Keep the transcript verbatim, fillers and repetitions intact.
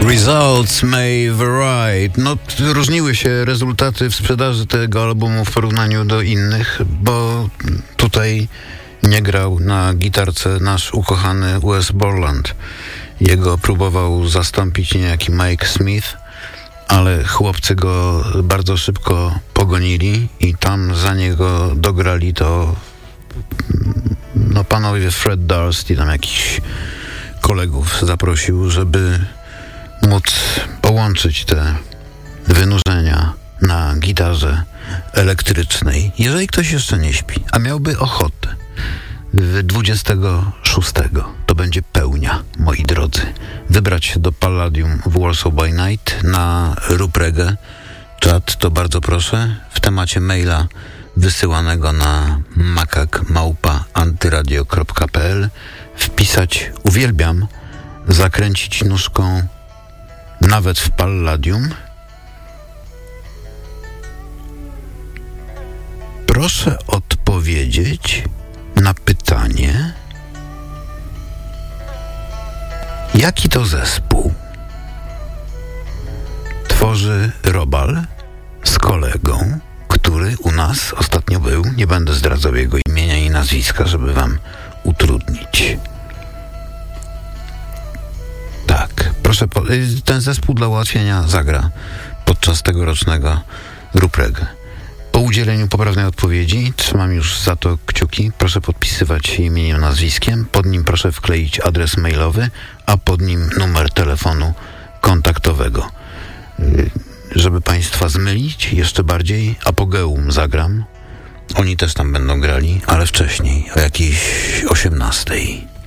Results may vary. No, różniły się rezultaty w sprzedaży tego albumu w porównaniu do innych, bo tutaj nie grał na gitarce nasz ukochany Wes Borland. Jego próbował zastąpić niejaki Mike Smith, ale chłopcy go bardzo szybko pogonili i tam za niego dograli to no panowie Fred Durst i tam jakichś kolegów zaprosił, żeby móc połączyć te wynurzenia na gitarze elektrycznej. Jeżeli ktoś jeszcze nie śpi, a miałby ochotę, dwudziestego szóstego to będzie pełnia, moi drodzy. Wybrać się do Palladium w Warsaw by Night na Ruprege. Czat, to bardzo proszę. W temacie maila wysyłanego na makak małpa antyradio kropka p l wpisać uwielbiam, zakręcić nóżką nawet w Palladium. Proszę odpowiedzieć na pytanie, jaki to zespół tworzy Robal z kolegą, który u nas ostatnio był. Nie będę zdradzał jego imienia i nazwiska, żeby wam utrudnić. Tak, proszę, po, ten zespół dla ułatwienia zagra podczas tegorocznego Ruprege. Po udzieleniu poprawnej odpowiedzi, trzymam już za to kciuki, proszę podpisywać się imieniem, nazwiskiem, pod nim proszę wkleić adres mailowy, a pod nim numer telefonu kontaktowego. Żeby państwa zmylić jeszcze bardziej, Apogeum zagram. Oni też tam będą grali, ale wcześniej, o jakiejś osiemnastej.